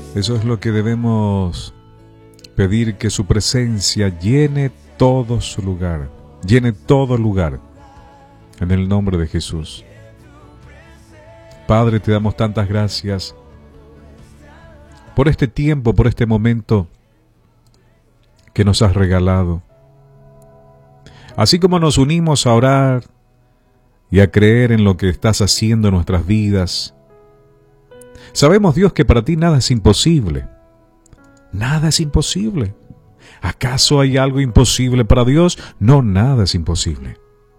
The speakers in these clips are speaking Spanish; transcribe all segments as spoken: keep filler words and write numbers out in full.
Eso es lo que debemos pedir, que su presencia llene todo su lugar, llene todo lugar, en el nombre de Jesús. Padre, te damos tantas gracias por este tiempo, por este momento que nos has regalado. Así como nos unimos a orar y a creer en lo que estás haciendo en nuestras vidas, sabemos, Dios, que para ti nada es imposible. Nada es imposible. ¿Acaso hay algo imposible para Dios? No, nada es imposible.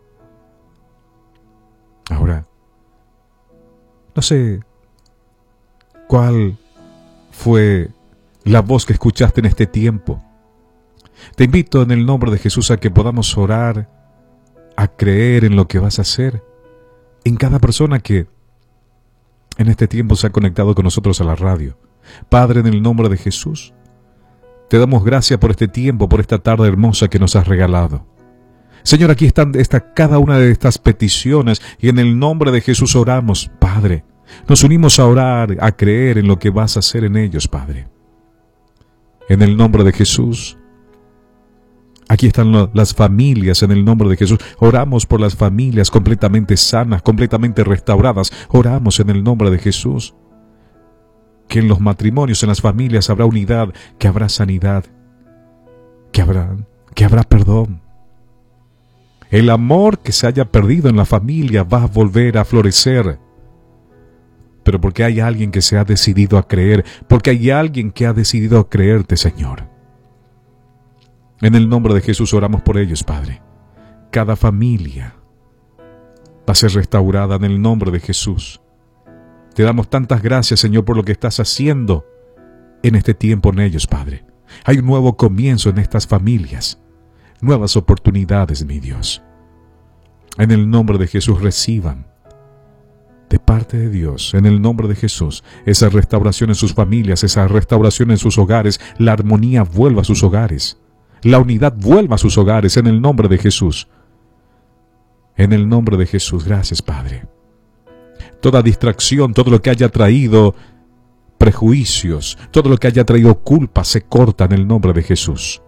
Ahora, no sé cuál fue la voz que escuchaste en este tiempo. Te invito en el nombre de Jesús a que podamos orar, a creer en lo que vas a hacer, en cada persona que en este tiempo se ha conectado con nosotros a la radio. Padre, en el nombre de Jesús, te damos gracias por este tiempo, por esta tarde hermosa que nos has regalado. Señor, aquí están esta, cada una de estas peticiones y en el nombre de Jesús oramos, Padre. Nos unimos a orar, a creer en lo que vas a hacer en ellos, Padre. En el nombre de Jesús. Aquí están las familias, en el nombre de Jesús. Oramos por las familias completamente sanas, completamente restauradas. Oramos en el nombre de Jesús. Que en los matrimonios, en las familias habrá unidad, que habrá sanidad, que habrá, que habrá perdón. El amor que se haya perdido en la familia va a volver a florecer. Pero porque hay alguien que se ha decidido a creer, porque hay alguien que ha decidido a creerte, Señor. En el nombre de Jesús oramos por ellos, Padre. Cada familia va a ser restaurada en el nombre de Jesús. Te damos tantas gracias, Señor, por lo que estás haciendo en este tiempo en ellos, Padre. Hay un nuevo comienzo en estas familias. Nuevas oportunidades, mi Dios. En el nombre de Jesús reciban de parte de Dios, en el nombre de Jesús, esa restauración en sus familias, esa restauración en sus hogares, la armonía vuelva a sus hogares. La unidad vuelva a sus hogares en el nombre de Jesús. En el nombre de Jesús, gracias, Padre. Toda distracción, todo lo que haya traído prejuicios, todo lo que haya traído culpa, se corta en el nombre de Jesús.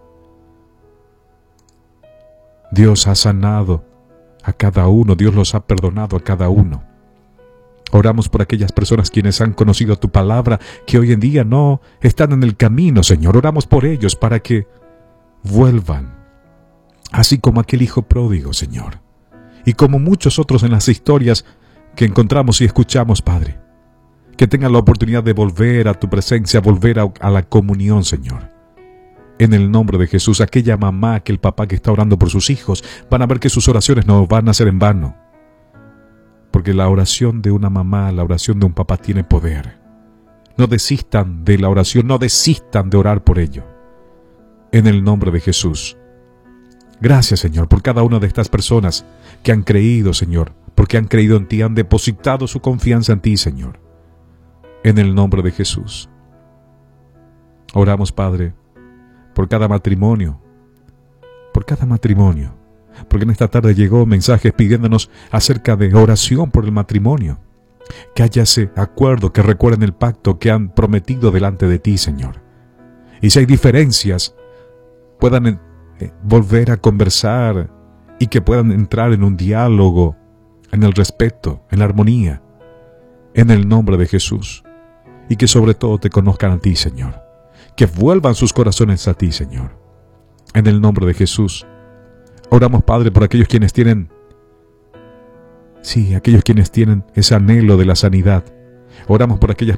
Dios ha sanado a cada uno, Dios los ha perdonado a cada uno. Oramos por aquellas personas quienes han conocido tu palabra, que hoy en día no están en el camino, Señor. Oramos por ellos para que vuelvan, así como aquel hijo pródigo, Señor, y como muchos otros en las historias que encontramos y escuchamos, Padre, que tengan la oportunidad de volver a tu presencia, volver a, a la comunión, Señor. En el nombre de Jesús, aquella mamá, aquel papá que está orando por sus hijos, van a ver que sus oraciones no van a ser en vano, porque la oración de una mamá, la oración de un papá tiene poder. No desistan de la oración, no desistan de orar por ello. En el nombre de Jesús. Gracias, Señor, por cada una de estas personas que han creído, Señor, porque han creído en ti, han depositado su confianza en ti, Señor. En el nombre de Jesús. Oramos, Padre, por cada matrimonio, por cada matrimonio, porque en esta tarde llegó mensajes pidiéndonos acerca de oración por el matrimonio, que haya ese acuerdo, que recuerden el pacto que han prometido delante de ti, Señor. Y si hay diferencias, puedan eh, volver a conversar y que puedan entrar en un diálogo, en el respeto, en la armonía, en el nombre de Jesús. Y que sobre todo te conozcan a ti, Señor. Que vuelvan sus corazones a ti, Señor. En el nombre de Jesús. Oramos, Padre, por aquellos quienes tienen, sí, aquellos quienes tienen ese anhelo de la sanidad. Oramos por aquellas